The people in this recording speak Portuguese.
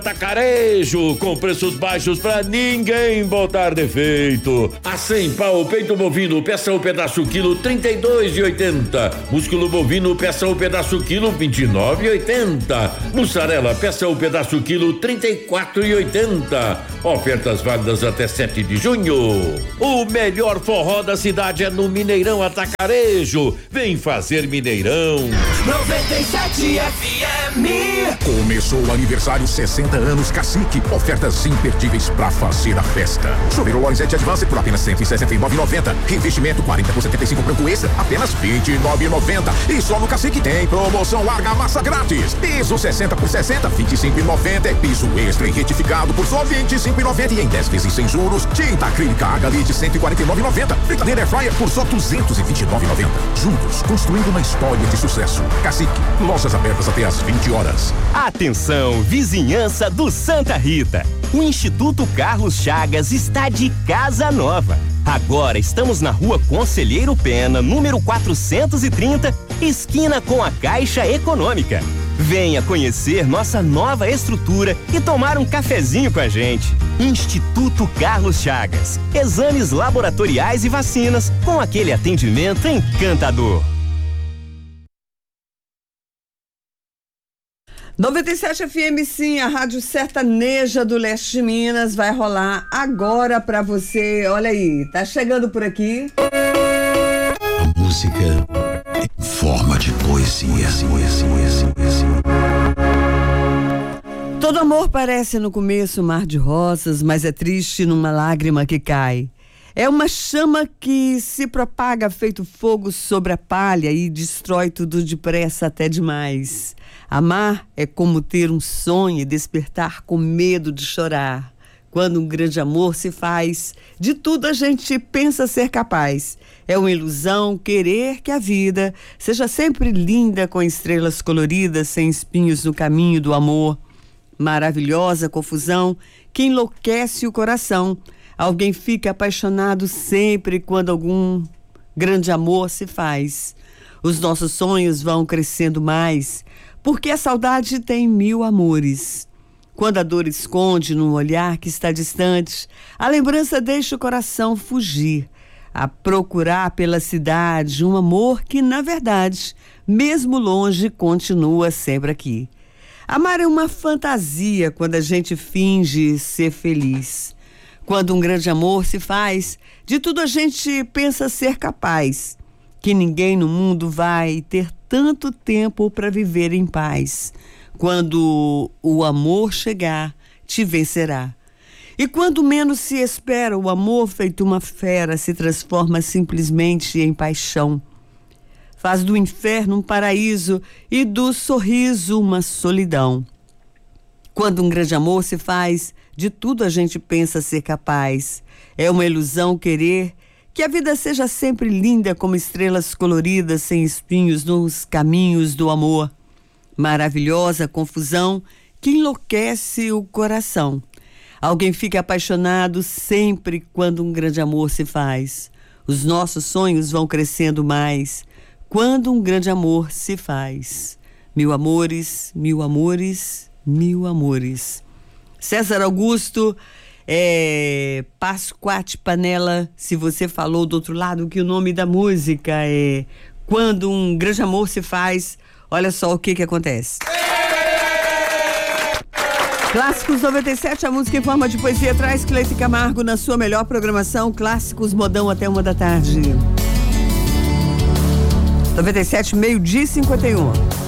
Atacarejo, com preços baixos pra ninguém botar defeito. A 100 pau, peito bovino, peça o pedaço quilo, 32,80. Músculo bovino, peça o pedaço quilo, 29,80. Mussarela, peça o pedaço quilo, 34,80. Ofertas válidas até 7 de junho. O melhor forró da cidade é no Mineirão Atacarejo. Vem fazer Mineirão. 97 FM. Começou o aniversário 60 anos Cacique. Ofertas imperdíveis pra fazer a festa. Chuveiro Lorenzetti Advance por apenas R$169,90. Revestimento 40 por 75 branco extra, apenas R$29,90. E só no Cacique tem promoção argamassa grátis. Piso 60 por 60, R$25,90. É piso extra e retificado por só R$25,90 e em 10 vezes sem juros. Tinta acrílica Agalite R$149,90. Fritadeira Airfryer por só R$229,90. Juntos, construindo uma história de sucesso. Cacique, lojas abertas até às 20 horas. Atenção, vizinhança do Santa Rita. O Instituto Carlos Chagas está de casa nova. Agora estamos na Rua Conselheiro Pena, número 430, esquina com a Caixa Econômica. Venha conhecer nossa nova estrutura e tomar um cafezinho com a gente. Instituto Carlos Chagas. Exames laboratoriais e vacinas com aquele atendimento encantador. 97 FM, sim, a rádio sertaneja do Leste de Minas vai rolar agora pra você. Olha aí, tá chegando por aqui. A música em forma de poesia. Todo amor parece no começo um mar de rosas, mas é triste numa lágrima que cai. É uma chama que se propaga feito fogo sobre a palha e destrói tudo depressa até demais. Amar é como ter um sonho e despertar com medo de chorar. Quando um grande amor se faz, de tudo a gente pensa ser capaz. É uma ilusão querer que a vida seja sempre linda com estrelas coloridas, sem espinhos no caminho do amor. Maravilhosa confusão que enlouquece o coração. Alguém fica apaixonado sempre quando algum grande amor se faz. Os nossos sonhos vão crescendo mais, porque a saudade tem 1000 amores. Quando a dor esconde num olhar que está distante, a lembrança deixa o coração fugir, a procurar pela cidade um amor que, na verdade, mesmo longe, continua sempre aqui. Amar é uma fantasia quando a gente finge ser feliz. Quando um grande amor se faz, de tudo a gente pensa ser capaz, que ninguém no mundo vai ter tanto tempo para viver em paz. Quando o amor chegar, te vencerá. E quando menos se espera, o amor feito uma fera se transforma simplesmente em paixão. Faz do inferno um paraíso e do sorriso uma solidão. Quando um grande amor se faz, de tudo a gente pensa ser capaz. É uma ilusão querer que a vida seja sempre linda como estrelas coloridas sem espinhos nos caminhos do amor. Maravilhosa confusão que enlouquece o coração. Alguém fica apaixonado sempre quando um grande amor se faz. Os nossos sonhos vão crescendo mais quando um grande amor se faz. 1000 amores, 1000 amores, 1000 amores. César Augusto, Pasquate Panela, se você falou do outro lado que o nome da música é Quando um Grande Amor se Faz, olha só o que acontece. Clássicos 97, a música em forma de poesia traz Cleito Camargo na sua melhor programação, Clássicos Modão até 1 da tarde. 97, 12h51.